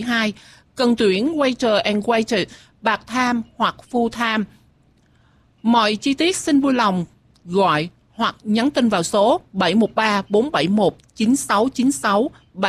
2. Cần tuyển waiter and waiter, part-time hoặc full-time. Mọi chi tiết xin vui lòng gọi hoặc nhắn tin vào số 713-471-9696,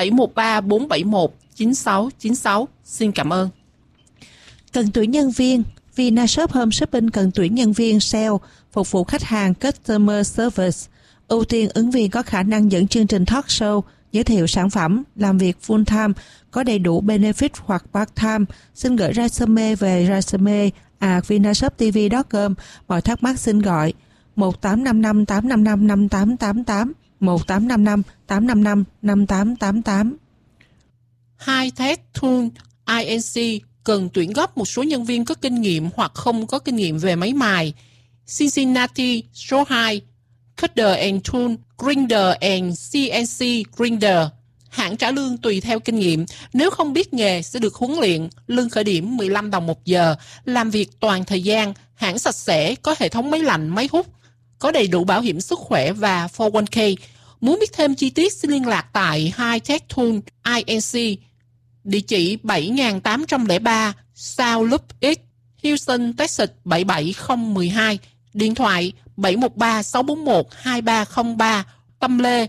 713-471-9696. Xin cảm ơn. Cần tuyển nhân viên. Vinashop Home Shopping cần tuyển nhân viên sale, phục vụ khách hàng Customer Service. Ưu tiên ứng viên có khả năng dẫn chương trình talk show, giới thiệu sản phẩm, làm việc full time, có đầy đủ benefit hoặc part time. Xin gửi resume về resume@vinashoptv.com. Mọi thắc mắc xin gọi 1855 855 5888, 1855 855 5888. High-Tech Tool Inc. cần tuyển gấp một số nhân viên có kinh nghiệm hoặc không có kinh nghiệm về máy mài. Cincinnati số 2, Cutter and Tool, Grinder and CNC Grinder. Hãng trả lương tùy theo kinh nghiệm. Nếu không biết nghề sẽ được huấn luyện. Lương khởi điểm 15 đồng một giờ. Làm việc toàn thời gian. Hãng sạch sẽ, có hệ thống máy lạnh, máy hút, có đầy đủ bảo hiểm sức khỏe và 401k. Muốn biết thêm chi tiết xin liên lạc tại High-Tech Tool Inc. Địa chỉ 7803 South Loop X, Houston, Texas 77012. Điện thoại 713-641-2303. Tâm Lê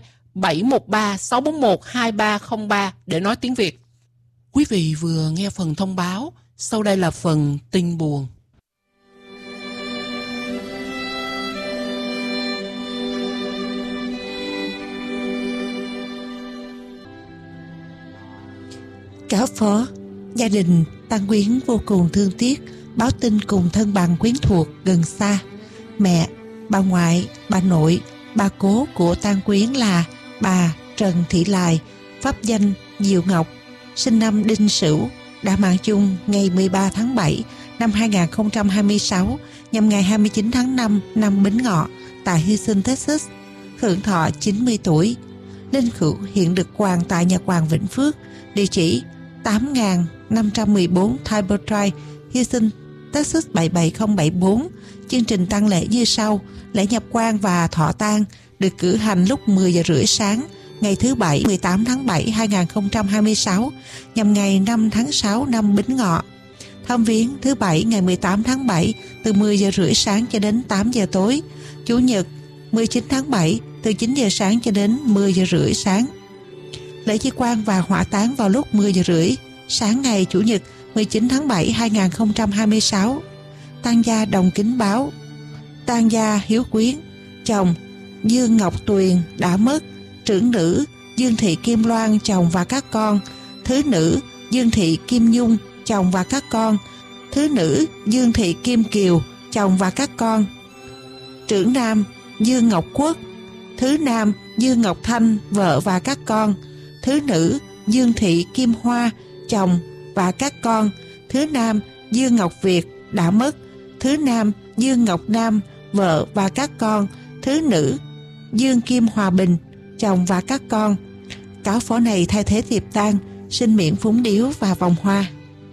713-641-2303 để nói tiếng Việt. Quý vị vừa nghe phần thông báo, sau đây là phần tin buồn. Cáo phó, gia đình Tăng Quyến vô cùng thương tiếc, báo tin cùng thân bằng quyến thuộc gần xa. Mẹ, bà ngoại, bà nội, bà cố của Tăng Quyến là bà Trần Thị Lài, pháp danh Diệu Ngọc, sinh năm Đinh Sửu, đã mạng chung ngày 13 tháng 7 năm 2026, nhằm ngày 29 tháng 5 năm Bính Ngọ tại Houston, Texas, hưởng thọ 90 tuổi. Linh cữu hiện được quàng tại nhà quàng Vĩnh Phước, địa chỉ 8514 Tiber Drive, Houston, Texas 77074. Chương trình tang lễ như sau: lễ nhập quan và thọ tang được cử hành lúc 10 giờ rưỡi sáng ngày thứ Bảy 18 tháng 7 2026, nhằm ngày 5 tháng 6 năm Bính Ngọ. Thăm viếng thứ Bảy ngày 18 tháng 7 từ 10 giờ rưỡi sáng cho đến 8 giờ tối. Chủ nhật 19 tháng 7 từ 9 giờ sáng cho đến 10 giờ rưỡi sáng. Lễ chi quan và hỏa táng vào lúc 10 giờ rưỡi sáng ngày Chủ nhật 19 tháng 7 2026. Tang gia Đồng Kính báo: tang gia Hiếu Quyến, chồng Dương Ngọc Tuyền đã mất. Trưởng nữ Dương Thị Kim Loan, chồng và các con. Thứ nữ Dương Thị Kim Nhung, chồng và các con. Thứ nữ Dương Thị Kim Kiều, chồng và các con. Trưởng nam Dương Ngọc Quốc. Thứ nam Dương Ngọc Thanh, vợ và các con. Thứ nữ Dương Thị Kim Hoa, chồng và các con. Thứ nam Dương Ngọc Việt đã mất. Thứ nam Dương Ngọc Nam, vợ và các con. Thứ nữ Dương Kim Hòa Bình, chồng và các con. Cáo phó này thay thế thiệp tang, xin miễn phúng điếu và vòng hoa.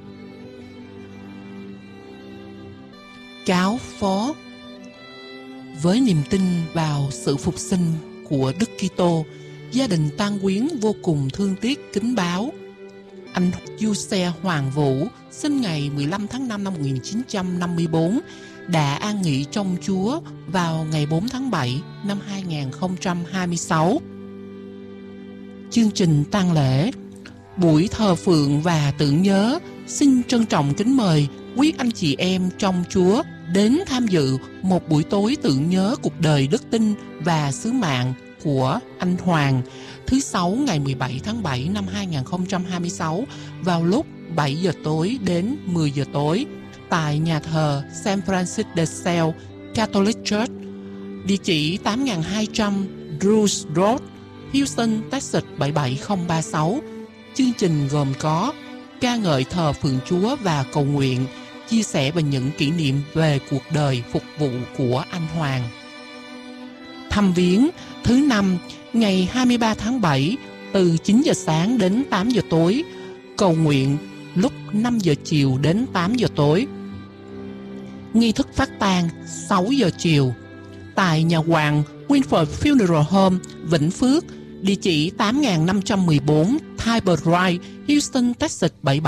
Cáo phó. Với niềm tin vào sự phục sinh của Đức Kitô, gia đình Tăng Quyến vô cùng thương tiếc kính báo: anh Giuse Hoàng Vũ, sinh ngày 15 tháng 5 năm 1954, đã an nghỉ trong Chúa vào ngày 4 tháng 7 năm 2026. Chương trình tang lễ, buổi thờ phượng và tưởng nhớ, xin trân trọng kính mời quý anh chị em trong Chúa đến tham dự một buổi tối tưởng nhớ cuộc đời đức tin và sứ mạng của anh Hoàng, thứ Sáu ngày 17 tháng 7 năm 2026 vào lúc 7 giờ tối đến 10 giờ tối tại nhà thờ San Francis de Sales Catholic Church, địa chỉ 8200 Drews Road, Houston, Texas 77036. Chương trình gồm có ca ngợi thờ phượng Chúa và cầu nguyện, chia sẻ về những kỷ niệm về cuộc đời phục vụ của anh Hoàng. Thăm viếng thứ Năm ngày 23 tháng 7 từ 9 giờ sáng đến 8 giờ tối, cầu nguyện lúc 5 giờ chiều đến 8 giờ tối. Nghi thức phát tang 6 giờ chiều tại nhà hoàng Winford Funeral Home, Vĩnh Phước, địa chỉ 8514 Tiber Drive, Houston, Texas 77